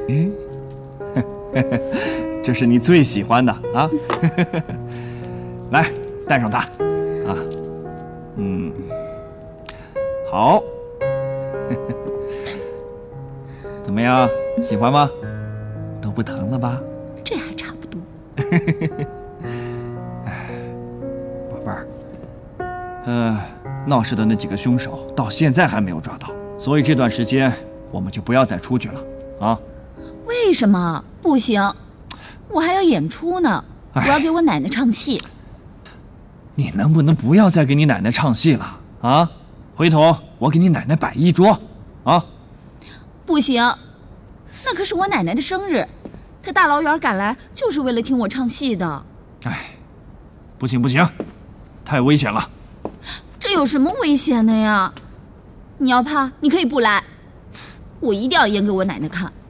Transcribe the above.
这是你最喜欢的啊！来，带上它，啊，好，怎么样，喜欢吗？都不疼了吧？ 这还差不多。 宝贝儿，闹事的那几个凶手到现在还没有抓到，所以这段时间我们就不要再出去了，啊？ 为什么不行？我还要演出呢，我要给我奶奶唱戏。 你能不能不要再给你奶奶唱戏了啊？回头我给你奶奶摆一桌，啊？ 不行，那可是我奶奶的生日，她大老远赶来就是为了听我唱戏的。 哎，不行不行，太危险了。 这有什么危险的呀？你要怕，你可以不来，我一定要演给我奶奶看。